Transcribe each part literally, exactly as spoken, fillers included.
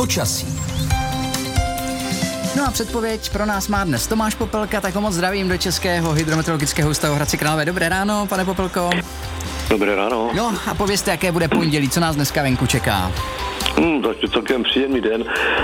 Počasí. No a předpověď pro nás má dnes Tomáš Popelka, tak ho moc zdravím do Českého hydrometeorologického ústavu Hradci Králové. Dobré ráno, pane Popelko. Dobré ráno. No a povězte, jaké bude pondělí, co nás dneska venku čeká. Hmm, tak je celkem příjemný den.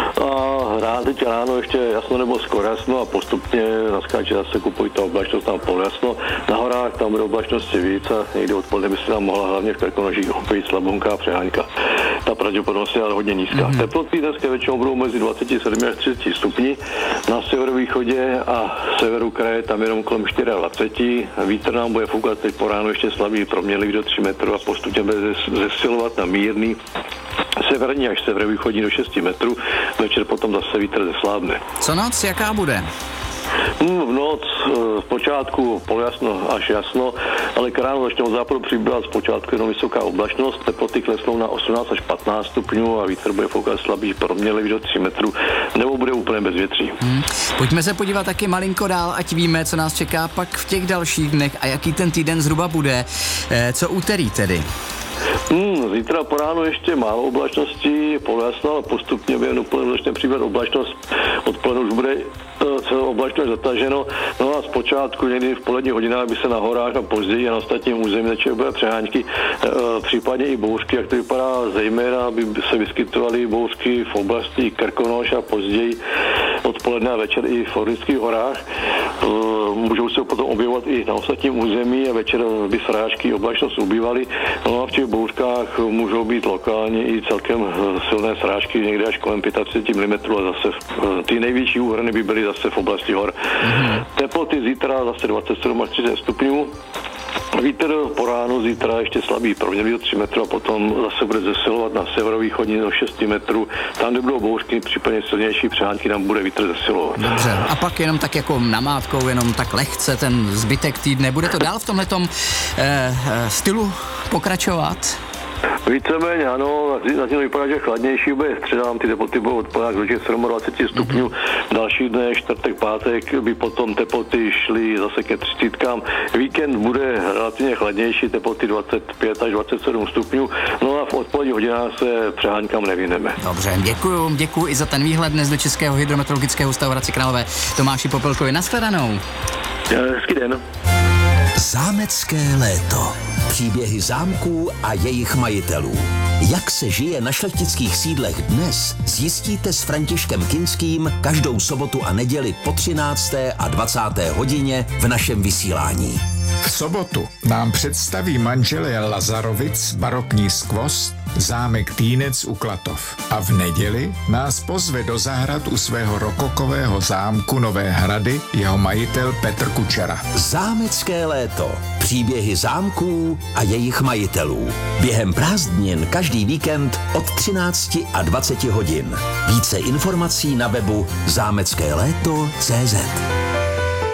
A ráno, teď ráno ještě jasno nebo skoro jasno a postupně naskáče zase kupují ta oblačnost tam poljasno. Na horách tam bude oblačnosti víc a někdy odpoledne by se tam mohla hlavně v Krkonoších opět slabonká přehánka. Ta pravděpodobnost je ale hodně nízká. Mm-hmm. Teploty dneska většinou budou mezi dvacet sedm až třicet stupni. Na severovýchodě a severu kraje tam jenom kolem dvacet čtyři. Vítr nám bude foukat teď po ránu ještě slabý, proměnlivý do tři metrů a postupně bude zesilovat na mírný severní až severovýchodní do šest metrů. Večer potom zase vítr zeslábne. Co noc, jaká bude? Hmm, v noc v počátku poljasno až jasno, ale k ránu začne od západu přibývat zpočátku jenom vysoká oblačnost, teploty klesnou na osmnáct až patnáct stupňů a vítr bude foukat slabý, proměnlivý do tři metrů, nebo bude úplně bez větří. Hmm. Pojďme se podívat taky malinko dál, ať víme, co nás čeká pak v těch dalších dnech a jaký ten týden zhruba bude. E, co úterý tedy? Hmm, zítra po ránu ještě málo oblačností, poljasno, ale postupně během dopoledne začne přibývat oblačnost. Odpoledne už bude celou oblačnost zataženo. No a zpočátku někdy v poledních hodinách by se na horách a později a na ostatním území začaly bude přehánky, e, případně i bouřky, jak to vypadá zejména, by se vyskytovaly bouřky v oblasti Krkonoš a později odpoledne a večer i v Orlických horách. E, můžou se potom objevovat i na ostatním území a večer by srážky oblačnost ubývaly. No a v těch bouřkách můžou být lokálně i celkem silné srážky, někde až kolem třicet pět milimetrů a zase ty největší úhrny by byly zase v oblasti hor. Mm-hmm. Teploty zítra zase dvacet sedm až třicet stupňů. Vítr po ránu zítra ještě slabý, proměnlivý do tři metrů a potom zase bude zesilovat na severovýchodní do šest metrů. Tam, kde budou bouřky, případně silnější přehánky, tam bude vítr zesilovat. Dobře, a pak jenom tak jako namátkou, jenom tak lehce ten zbytek týdne. Bude to dál v tomhletom eh, stylu pokračovat? Víceméně, ano, zatím to vypadá, že chladnější bude středa, ty teploty budou odpovědat do dvacet sedm stupňů. Mm-hmm. Další dne, čtvrtek, pátek, by potom teploty šly zase ke třicítkám. Víkend bude relativně chladnější, teploty dvacet pět až dvacet sedm stupňů. No a v odpoledních hodinách se přeháňkám nevyneme. Dobře, děkuju, děkuju i za ten výhled dnes do Českého hydrometeorologického ústavu Hradci Králové. Tomáši Popelkovi, nashledanou. Hezký den. Zámecké léto. Příběhy zámků a jejich majitelů. Jak se žije na šlechtických sídlech dnes, zjistíte s Františkem Kinským každou sobotu a neděli po třinácté a dvacáté hodině v našem vysílání. V sobotu nám představí manželé Lazarovic barokní skvost zámek Týnec u Klatov. A v neděli nás pozve do zahrad u svého rokokového zámku Nové Hrady jeho majitel Petr Kučera. Zámecké léto. Příběhy zámků a jejich majitelů. Během prázdnin každý víkend od třinácti a dvaceti hodin. Více informací na webu zámecké léto tečka cé zet.